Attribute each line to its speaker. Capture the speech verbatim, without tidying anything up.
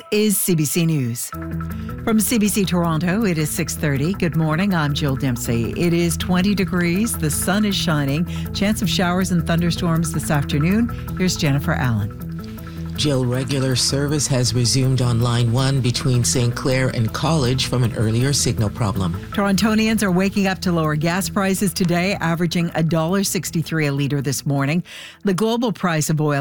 Speaker 1: is C B C News. From C B C Toronto, it is six thirty. Good morning, I'm Jill Dempsey. It is twenty degrees, the sun is shining, chance of showers and thunderstorms this afternoon. Here's Jennifer Allen.
Speaker 2: Jill, regular service has resumed on Line one between Saint Clair and College from an earlier signal problem.
Speaker 1: Torontonians are waking up to lower gas prices today, averaging one dollar sixty-three a litre this morning. The global price of oil